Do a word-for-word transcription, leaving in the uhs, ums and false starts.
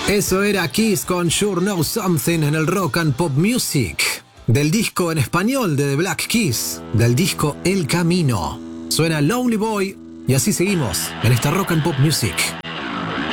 Eso era Kiss con Sure Know Something en el Rock and Pop Music, del disco en español de The Black Keys, del disco El Camino. Suena Lonely Boy y así seguimos en esta Rock and Pop Music.